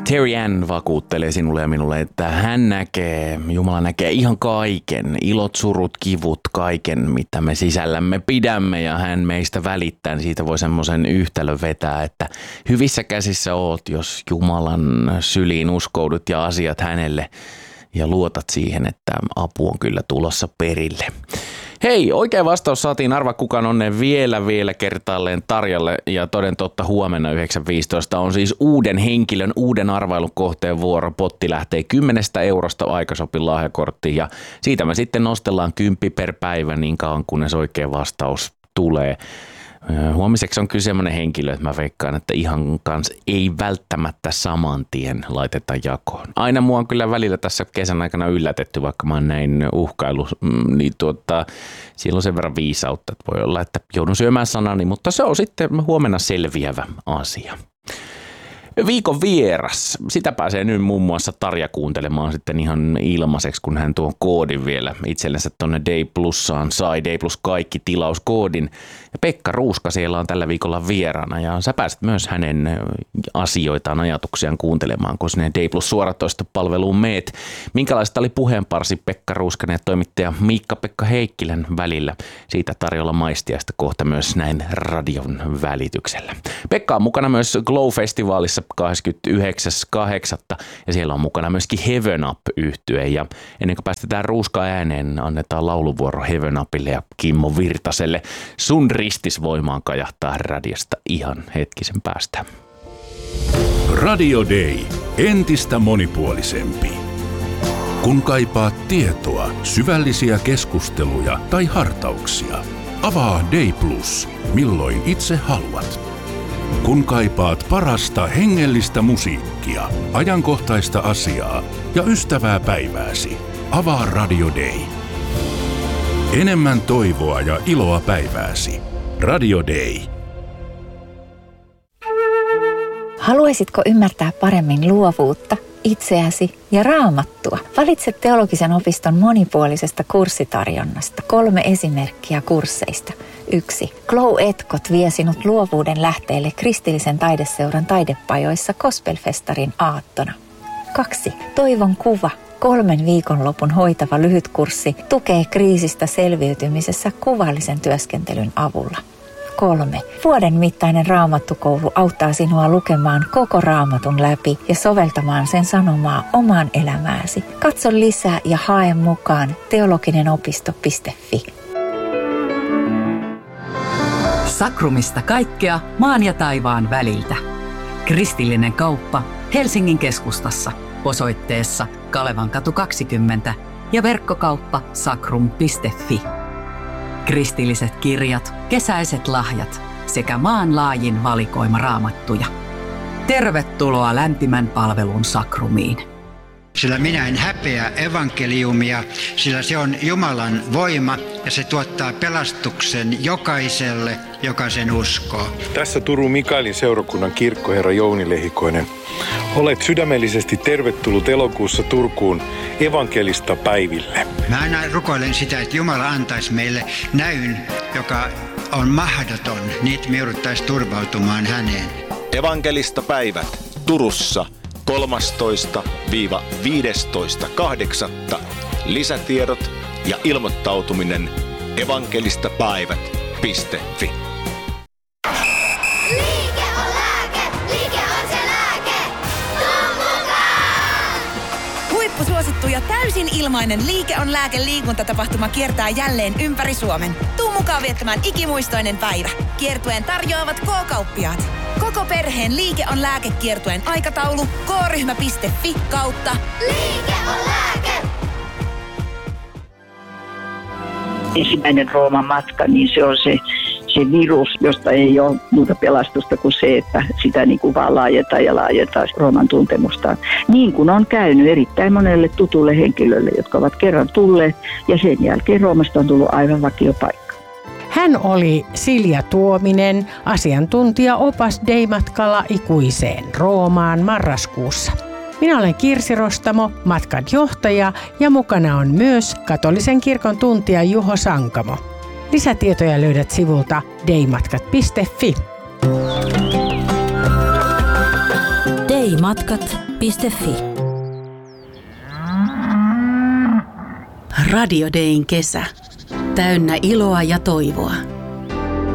Terry Ann vakuuttelee sinulle ja minulle, että Jumala näkee ihan kaiken, ilot, surut, kivut, kaiken, mitä me sisällämme pidämme ja hän meistä välittää. Niin siitä voi semmoisen yhtälön vetää, että hyvissä käsissä oot, jos Jumalan syliin uskoudut ja asiat hänelle ja luotat siihen, että apu on kyllä tulossa perille. Hei, oikea vastaus saatiin Arva kukaan onneen vielä kertaalleen Tarjalle ja toden totta huomenna 9.15 on siis uuden henkilön, uuden arvailukohteen vuoro. Potti lähtee 10 eurosta Aikasopin lahjakorttiin ja siitä me sitten nostellaan 10 per päivä niin kauan kunnes oikea vastaus tulee. Huomiseksi on kyllä semmoinen henkilö, että mä veikkaan, että ihan kans ei välttämättä saman tien laiteta jakoon. Aina mua on kyllä välillä tässä kesän aikana yllätetty, vaikka mä oon näin uhkailu, niin siellä on sen verran viisautta, että voi olla, että joudun syömään sanani, mutta se on sitten huomenna selviävä asia. Viikon vieras. Sitä pääsee nyt muun muassa Tarja kuuntelemaan sitten ihan ilmaiseksi, kun hän tuon koodin vielä itsellensä tuonne Day Plussaan sai. Day Plus kaikki tilauskoodin. Ja Pekka Ruuska siellä on tällä viikolla vieraana ja sä pääset myös hänen asioitaan, ajatuksiaan kuuntelemaan, kun sinne Day Plus suoratoistopalveluun meet. Minkälaista oli puheenparsi Pekka Ruuskanen ja toimittaja Miikka-Pekka Heikkilän välillä? Siitä tarjolla maistiaista kohta myös näin radion välityksellä. Pekka on mukana myös Glow-festivaalissa 29.8. ja siellä on mukana myöskin Heaven Up-yhtye ja ennen kuin päästetään Ruuska ääneen, annetaan lauluvuoro Heaven Upille ja Kimmo Virtaselle. Sun ristisvoimaan kajahtaa radiosta ihan hetkisen päästä. Radio Day. Entistä monipuolisempi. Kun kaipaat tietoa, syvällisiä keskusteluja tai hartauksia, avaa Day Plus, milloin itse haluat. Kun kaipaat parasta hengellistä musiikkia, ajankohtaista asiaa ja ystävää päivääsi, avaa Radio Day. Enemmän toivoa ja iloa päivääsi. Radio Day. Haluaisitko ymmärtää paremmin luovuutta, itseäsi ja Raamattua? Valitse Teologisen opiston monipuolisesta kurssitarjonnasta 3 esimerkkiä kursseista. 1. Glow Etkot vie sinut luovuuden lähteelle kristillisen taideseuran taidepajoissa Gospelfestarin aattona. 2. Toivon kuva. 3 viikonlopun hoitava lyhytkurssi tukee kriisistä selviytymisessä kuvallisen työskentelyn avulla. 3. Vuoden mittainen raamattukoulu auttaa sinua lukemaan koko raamatun läpi ja soveltamaan sen sanomaa omaan elämääsi. Katso lisää ja hae mukaan teologinenopisto.fi. Sakrumista kaikkea maan ja taivaan väliltä. Kristillinen kauppa Helsingin keskustassa osoitteessa Kalevankatu 20 ja verkkokauppa sakrum.fi. Kristilliset kirjat, kesäiset lahjat sekä maanlaajin valikoima raamattuja. Tervetuloa lämpimän palvelun Sakrumiin. Sillä minä en häpeä evankeliumia, sillä se on Jumalan voima ja se tuottaa pelastuksen jokaiselle, joka sen uskoo. Tässä Turun Mikaelin seurakunnan kirkkoherra Jouni Lehikoinen. Olet sydämellisesti tervetullut elokuussa Turkuun evankelista päiville. Mä aina rukoilen sitä, että Jumala antaisi meille näyn, joka on mahdoton, niin me jouduttaisiin turvautumaan häneen. Evankelista päivät Turussa 13-15.8. Lisätiedot ja ilmoittautuminen evangelistapäivät.fi. Liike on lääke, liike on se lääke. Tuu mukaan! Huippusuosittu ja täysin ilmainen Liike on lääke -liikuntatapahtuma kiertää jälleen ympäri Suomen. Tuu mukaan viettämään ikimuistoinen päivä. Kiertueen tarjoavat K-kauppiaat. Koko perheen Liike on lääke -kiertueen aikataulu k-ryhmä.fi/. Liike on lääke! Ensimmäinen Rooman matka, niin se on se virus, josta ei ole muuta pelastusta kuin se, että sitä niin kuin vaan laajentaa Rooman tuntemustaan. Niin kuin on käynyt erittäin monelle tutulle henkilölle, jotka ovat kerran tulleet ja sen jälkeen Roomasta on tullut aivan vakiopaikka. Hän oli Silja Tuominen, asiantuntija-opas Day-matkalla ikuiseen Roomaan marraskuussa. Minä olen Kirsi Rostamo, matkan johtaja ja mukana on myös katolisen kirkon tuntija Juho Sankamo. Lisätietoja löydät sivulta daymatkat.fi. Day-matkat Radio.fi. Radio Dayn kesä. Täynnä iloa ja toivoa.